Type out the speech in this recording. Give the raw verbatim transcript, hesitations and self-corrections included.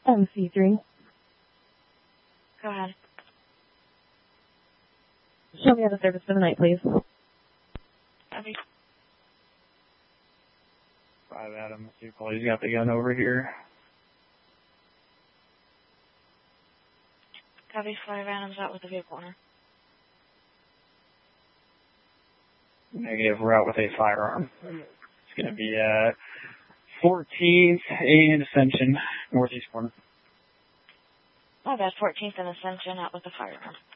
M C three. Go ahead. Show me out of service for the night, please. Copy. Five Adam, he's got the gun over here. Copy. Five Adams out with the vehicle owner. Negative, we're out with a firearm. It's going to be uh, fourteenth and Ascension, northeast corner. Oh, that's fourteenth and Ascension out with the firearm.